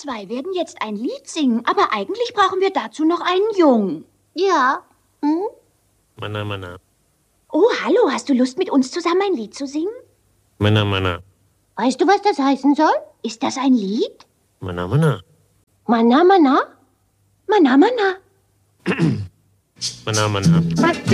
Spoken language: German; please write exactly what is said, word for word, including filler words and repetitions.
zwei werden jetzt ein Lied singen, aber eigentlich brauchen wir dazu noch einen Jungen. Ja. Hm? Mana, mana. Oh, hallo, hast du Lust, mit uns zusammen ein Lied zu singen? Mana, mana. Weißt du, was das heißen soll? Ist das ein Lied? Mana, mana. Mana, mana? Mana, mana. Mana, mana.